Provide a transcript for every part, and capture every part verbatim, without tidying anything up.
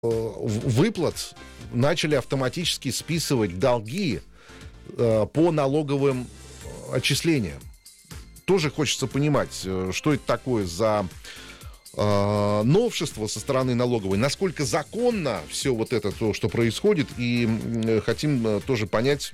выплат начали автоматически списывать долги э, по налоговым отчислениям. Тоже хочется понимать, что это такое за э, новшество со стороны налоговой, насколько законно все вот это, то, что происходит, и э, хотим э, тоже понять,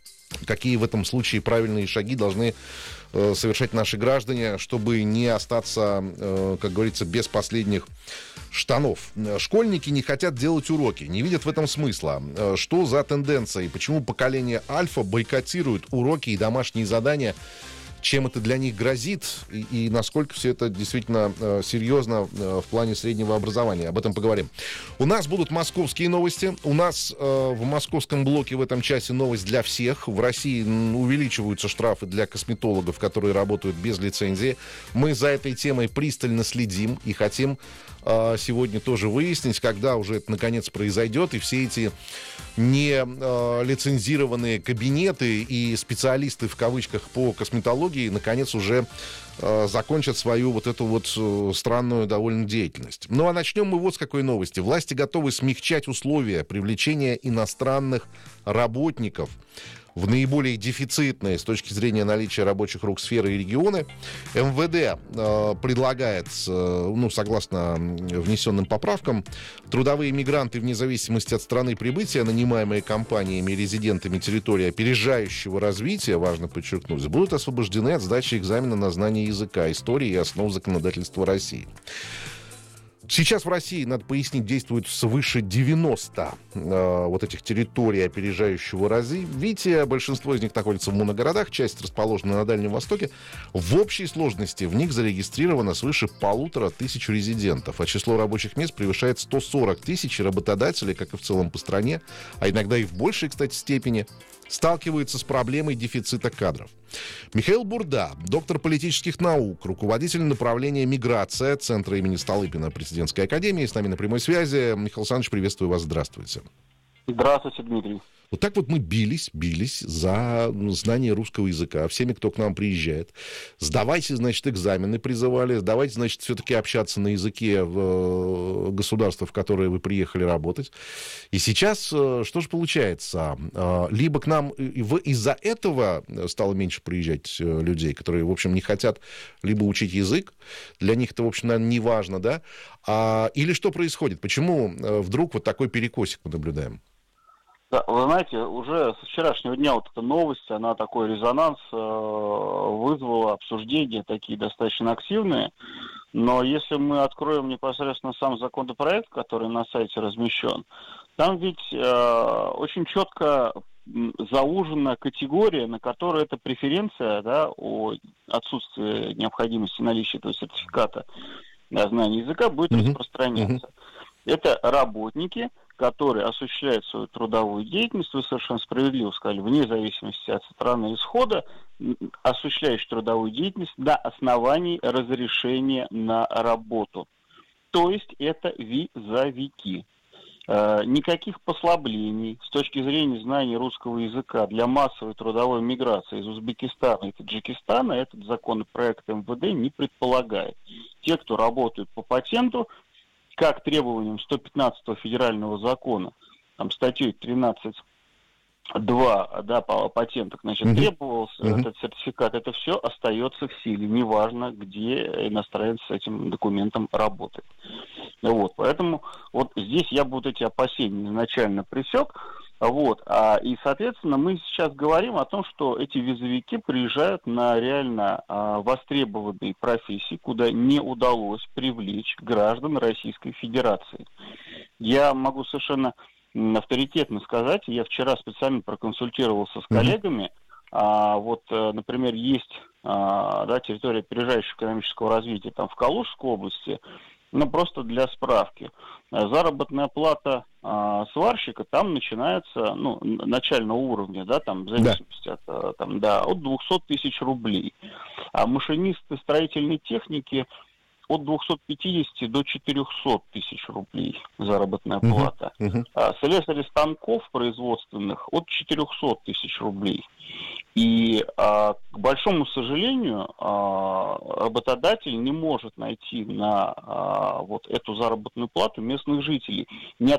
какие в этом случае правильные шаги должны э, совершать наши граждане, чтобы не остаться, э, как говорится, без последних штанов. Школьники не хотят делать уроки, не видят в этом смысла. Э, что за тенденция и почему поколение Альфа бойкотирует уроки и домашние задания? Чем это для них грозит и, и насколько все это действительно э, серьезно э, в плане среднего образования. Об этом поговорим. У нас будут московские новости. У нас э, в московском блоке в этом часе новость для всех. В России увеличиваются штрафы для косметологов, которые работают без лицензии. Мы за этой темой пристально следим и хотим э, сегодня тоже выяснить, когда уже это наконец произойдет, и все эти не э, лицензированные кабинеты и специалисты в кавычках по косметологии наконец уже э, закончат свою вот эту вот э, странную довольно деятельность. Ну а начнем мы вот с какой новости. Власти готовы смягчать условия привлечения иностранных работников в наиболее дефицитные с точки зрения наличия рабочих рук сферы и регионы. эм вэ дэ э, предлагает, э, ну, согласно внесенным поправкам, трудовые мигранты вне зависимости от страны прибытия, нанимаемые компаниями и резидентами территории опережающего развития, важно подчеркнуть, будут освобождены от сдачи экзамена на знание языка, истории и основ законодательства России. Сейчас в России, надо пояснить, действует свыше девяноста э, вот этих территорий опережающего развития. Большинство из них находится в моногородах, часть расположена на Дальнем Востоке. В общей сложности в них зарегистрировано свыше полутора тысяч резидентов, а число рабочих мест превышает сто сорок тысяч. Работодатели, как и в целом по стране, а иногда и в большей, кстати, степени, сталкиваются с проблемой дефицита кадров. Михаил Бурда, доктор политических наук, руководитель направления «Миграция» Центра имени Столыпина Президентской академии, с нами на прямой связи. Михаил Александрович, приветствую вас, здравствуйте. Здравствуйте, Дмитрий. Вот так вот мы бились, бились за знание русского языка всеми, кто к нам приезжает. Сдавайте, значит, экзамены призывали, давайте, значит, все-таки общаться на языке в государствах, в которые вы приехали работать. И сейчас что же получается? Либо к нам из-за этого стало меньше приезжать людей, которые, в общем, не хотят либо учить язык, для них это, в общем, наверное, не важно, да? А, или что происходит? Почему вдруг вот такой перекосик мы наблюдаем? Да, вы знаете, уже с вчерашнего дня вот эта новость, она такой резонанс э, вызвала, обсуждения такие достаточно активные. Но если мы откроем непосредственно сам законопроект, который на сайте размещен, там ведь э, очень четко заужена категория, на которой эта преференция, да, о отсутствии необходимости наличия этого сертификата о знании языка будет mm-hmm. распространяться. Mm-hmm. Это работники, которые осуществляют свою трудовую деятельность, вы совершенно справедливо сказали, вне зависимости от страны исхода, осуществляющие трудовую деятельность на основании разрешения на работу. То есть это визовики. Э, никаких послаблений с точки зрения знания русского языка для массовой трудовой миграции из Узбекистана и Таджикистана этот законопроект эм вэ дэ не предполагает. Те, кто работают по патенту, как требованиям сто пятнадцатого федерального закона, там статьей тринадцать два, да, по патентах, значит, mm-hmm. требовался mm-hmm. этот сертификат, это все остается в силе, неважно, где иностранец с этим документом работает. Вот, поэтому вот здесь я бы вот эти опасения изначально пресек. Вот, а, и, соответственно, мы сейчас говорим о том, что эти визовики приезжают на реально а, востребованные профессии, куда не удалось привлечь граждан Российской Федерации. Я могу совершенно авторитетно сказать, я вчера специально проконсультировался с коллегами, mm-hmm. а, вот, например, есть а, да, территория опережающего экономического развития там, в Калужской области. Ну, просто для справки. Заработная плата а, сварщика там начинается, ну, начального уровня, да, там, в зависимости да. от, там, да, от двухсот тысяч рублей. А машинисты строительной техники от двухсот пятидесяти до четырехсот тысяч рублей заработная uh-huh. плата. Uh-huh. А слесари станков производственных от четырехсот тысяч рублей. И, а, к большому сожалению, а, работодатель не может найти на а, вот эту заработную плату местных жителей. Не